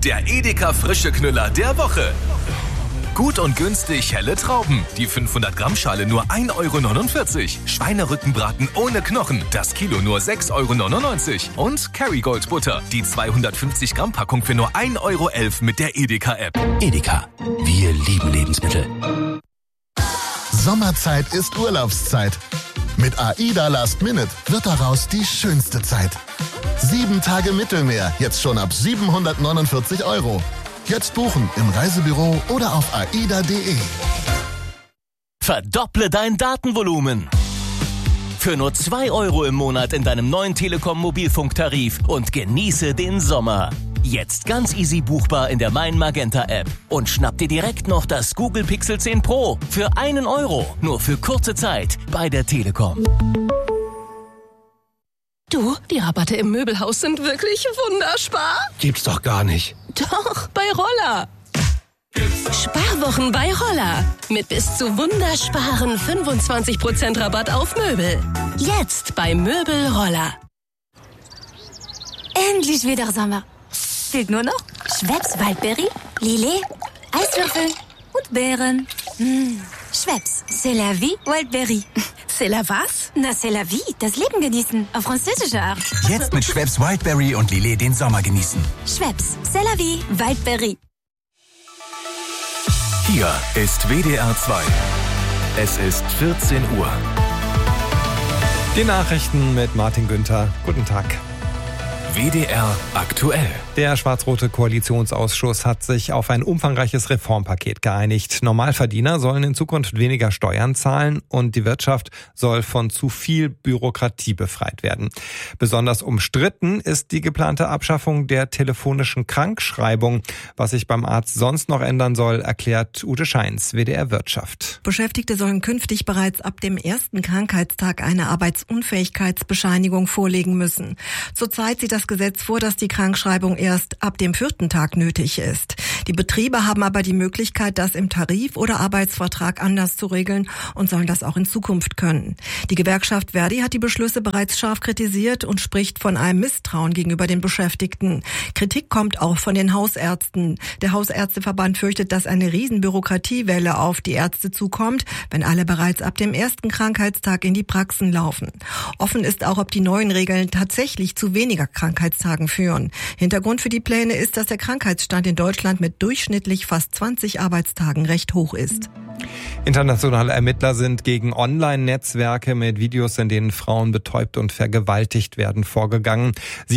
der Edeka frische Knüller der Woche. Gut und günstig helle Trauben. Die 500 Gramm Schale nur 1,49 €. Schweinerückenbraten ohne Knochen. Das Kilo nur 6,99 €. Und Kerrygold Butter. Die 250 Gramm Packung für nur 1,11 € mit der Edeka-App. Edeka. Wir lieben Lebensmittel. Sommerzeit ist Urlaubszeit. Mit AIDA Last Minute wird daraus die schönste Zeit. 7 Tage Mittelmeer, jetzt schon ab 749 €. Jetzt buchen im Reisebüro oder auf aida.de. Verdopple dein Datenvolumen. Für nur 2 € im Monat in deinem neuen Telekom Mobilfunktarif und genieße den Sommer. Jetzt ganz easy buchbar in der Mein Magenta App. Und schnapp dir direkt noch das Google Pixel 10 Pro für 1 €. Nur für kurze Zeit bei der Telekom. Du, die Rabatte im Möbelhaus sind wirklich wunderbar. Gibt's doch gar nicht. Doch, bei Roller. Sparwochen bei Roller. Mit bis zu wundersparen 25% Rabatt auf Möbel. Jetzt bei Möbel Roller. Endlich wieder Sommer. Fehlt nur noch Schweppes Waldbeere, Lillet, Eiswürfel und Beeren. Schweppes, c'est la vie, Wildberry. C'est la was? Na, c'est la vie, das Leben genießen, auf französische Art. Jetzt mit Schweppes Wildberry und Lillet den Sommer genießen. Schweppes, c'est la vie, Wildberry. Hier ist WDR 2. Es ist 14 Uhr. Die Nachrichten mit Martin Günther. Guten Tag. WDR aktuell. Der schwarz-rote Koalitionsausschuss hat sich auf ein umfangreiches Reformpaket geeinigt. Normalverdiener sollen in Zukunft weniger Steuern zahlen und die Wirtschaft soll von zu viel Bürokratie befreit werden. Besonders umstritten ist die geplante Abschaffung der telefonischen Krankschreibung. Was sich beim Arzt sonst noch ändern soll, erklärt Ute Scheins, WDR Wirtschaft. Beschäftigte sollen künftig bereits ab dem ersten Krankheitstag eine Arbeitsunfähigkeitsbescheinigung vorlegen müssen. Zurzeit sieht das Gesetz vor, dass die Krankschreibung erst ab dem 4. Tag nötig ist. Die Betriebe haben aber die Möglichkeit, das im Tarif oder Arbeitsvertrag anders zu regeln und sollen das auch in Zukunft können. Die Gewerkschaft Verdi hat die Beschlüsse bereits scharf kritisiert und spricht von einem Misstrauen gegenüber den Beschäftigten. Kritik kommt auch von den Hausärzten. Der Hausärzteverband fürchtet, dass eine riesen Bürokratiewelle auf die Ärzte zukommt, wenn alle bereits ab dem ersten Krankheitstag in die Praxen laufen. Offen ist auch, ob die neuen Regeln tatsächlich zu weniger Krankheitstagen führen. Hintergrund für die Pläne ist, dass der Krankheitsstand in Deutschland mit durchschnittlich fast 20 Arbeitstagen recht hoch ist. Internationale Ermittler sind gegen Online-Netzwerke mit Videos, in denen Frauen betäubt und vergewaltigt werden, vorgegangen.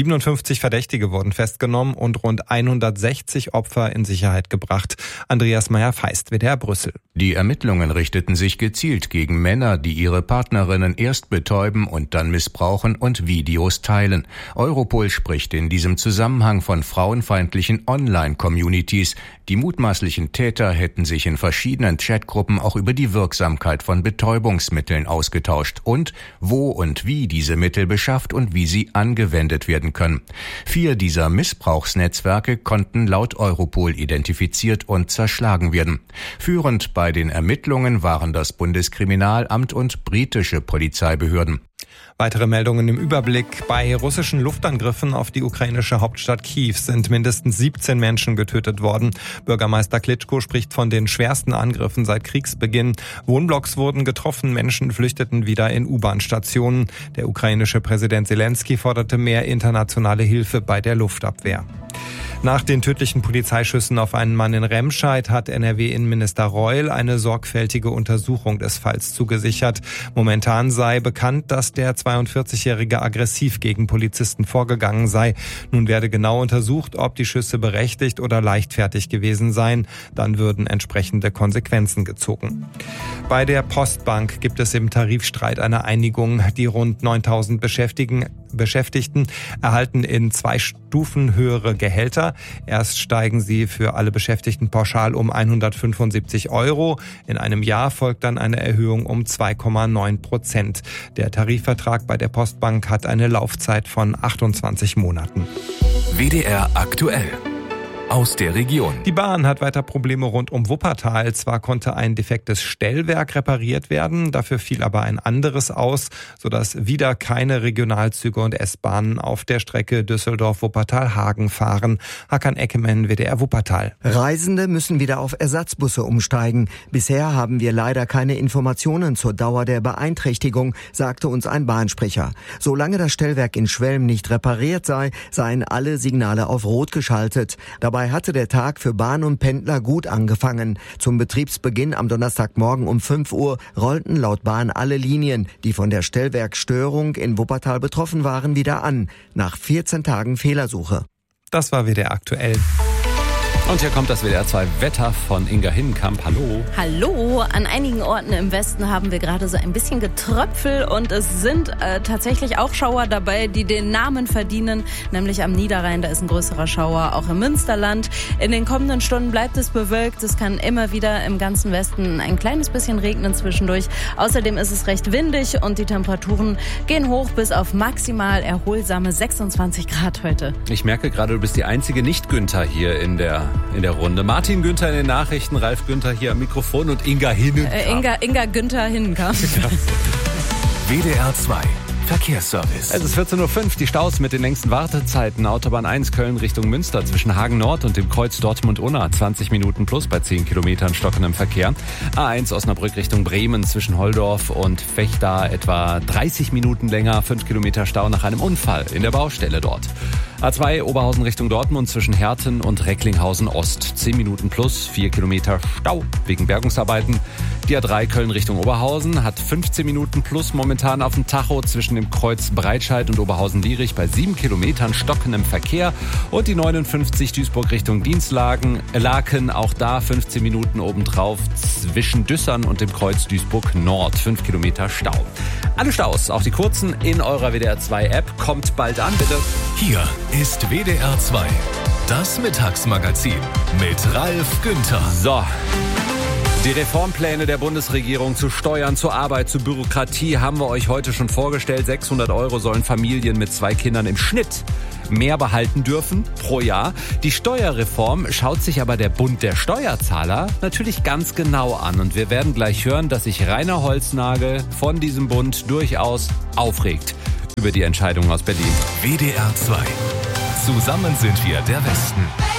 57 Verdächtige wurden festgenommen und rund 160 Opfer in Sicherheit gebracht. Andreas Meyer-Feist, WDR Brüssel. Die Ermittlungen richteten sich gezielt gegen Männer, die ihre Partnerinnen erst betäuben und dann missbrauchen und Videos teilen. Europol spricht in diesem Zusammenhang von frauenfeindlichen Online-Communities. Die mutmaßlichen Täter hätten sich in verschiedenen Chatgruppen auch über die Wirksamkeit von Betäubungsmitteln ausgetauscht und wo und wie diese Mittel beschafft und wie sie angewendet werden können. 4 dieser Missbrauchsnetzwerke konnten laut Europol identifiziert und zerschlagen werden. Führend bei den Ermittlungen waren das Bundeskriminalamt und britische Polizeibehörden. Weitere Meldungen im Überblick. Bei russischen Luftangriffen auf die ukrainische Hauptstadt Kiew sind mindestens 17 Menschen getötet worden. Bürgermeister Klitschko spricht von den schwersten Angriffen seit Kriegsbeginn. Wohnblocks wurden getroffen, Menschen flüchteten wieder in U-Bahn-Stationen. Der ukrainische Präsident Zelensky forderte mehr internationale Hilfe bei der Luftabwehr. Nach den tödlichen Polizeischüssen auf einen Mann in Remscheid hat NRW-Innenminister Reul eine sorgfältige Untersuchung des Falls zugesichert. Momentan sei bekannt, dass der 42-Jährige aggressiv gegen Polizisten vorgegangen sei. Nun werde genau untersucht, ob die Schüsse berechtigt oder leichtfertig gewesen seien. Dann würden entsprechende Konsequenzen gezogen. Bei der Postbank gibt es im Tarifstreit eine Einigung. Die rund 9.000 Beschäftigten erhalten in 2 Stufen höhere Gehälter. Erst steigen sie für alle Beschäftigten pauschal um 175 €. In einem Jahr folgt dann eine Erhöhung um 2,9%. Der Tarifvertrag bei der Postbank hat eine Laufzeit von 28 Monaten. WDR aktuell. aus der Region. Die Bahn hat weiter Probleme rund um Wuppertal. Zwar konnte ein defektes Stellwerk repariert werden, dafür fiel aber ein anderes aus, sodass wieder keine Regionalzüge und S-Bahnen auf der Strecke Düsseldorf-Wuppertal-Hagen fahren. Hakan Eckemann, WDR Wuppertal. Reisende müssen wieder auf Ersatzbusse umsteigen. Bisher haben wir leider keine Informationen zur Dauer der Beeinträchtigung, sagte uns ein Bahnsprecher. Solange das Stellwerk in Schwelm nicht repariert sei, seien alle Signale auf Rot geschaltet. Dabei hatte der Tag für Bahn und Pendler gut angefangen. Zum Betriebsbeginn am Donnerstagmorgen um 5 Uhr rollten laut Bahn alle Linien, die von der Stellwerkstörung in Wuppertal betroffen waren, wieder an. Nach 14 Tagen Fehlersuche. Das war WDR aktuell. Und hier kommt das WDR 2 Wetter von Inga Hinnenkamp. Hallo. Hallo. An einigen Orten im Westen haben wir gerade so ein bisschen Getröpfel und es sind tatsächlich auch Schauer dabei, die den Namen verdienen, nämlich am Niederrhein. Da ist ein größerer Schauer, auch im Münsterland. In den kommenden Stunden bleibt es bewölkt. Es kann immer wieder im ganzen Westen ein kleines bisschen regnen zwischendurch. Außerdem ist es recht windig und die Temperaturen gehen hoch bis auf maximal erholsame 26 Grad heute. Ich merke gerade, du bist die einzige Nicht-Günther hier in der Runde. Martin Günther in den Nachrichten, Ralf Günther hier am Mikrofon und Inga Hinnenkamp. Inga Günther Hinnenkamp. WDR 2 Verkehrsservice. Es ist 14.05 Uhr, die Staus mit den längsten Wartezeiten. Autobahn 1 Köln Richtung Münster zwischen Hagen Nord und dem Kreuz Dortmund-Unna. 20 Minuten plus bei 10 Kilometern stockendem Verkehr. A1 Osnabrück Richtung Bremen zwischen Holldorf und Vechta etwa 30 Minuten länger. 5 Kilometer Stau nach einem Unfall in der Baustelle dort. A2 Oberhausen Richtung Dortmund zwischen Herten und Recklinghausen Ost. 10 Minuten plus, 4 Kilometer Stau wegen Bergungsarbeiten. Die A3 Köln Richtung Oberhausen hat 15 Minuten plus momentan auf dem Tacho zwischen dem Kreuz Breitscheid und Oberhausen-Lierich bei 7 Kilometern stockendem Verkehr. Und die 59 Duisburg Richtung Dienstlaken, auch da 15 Minuten obendrauf zwischen Düssern und dem Kreuz Duisburg Nord. 5 Kilometer Stau. Alle Staus, auch die kurzen, in eurer WDR 2 App. Kommt bald an, bitte. Hier ist WDR 2, das Mittagsmagazin mit Ralf Günther. So. Die Reformpläne der Bundesregierung zu Steuern, zur Arbeit, zur Bürokratie haben wir euch heute schon vorgestellt. 600 € sollen Familien mit 2 Kindern im Schnitt mehr behalten dürfen pro Jahr. Die Steuerreform schaut sich aber der Bund der Steuerzahler natürlich ganz genau an. Und wir werden gleich hören, dass sich Rainer Holznagel von diesem Bund durchaus aufregt über die Entscheidung aus Berlin. WDR 2. Zusammen sind wir der Westen.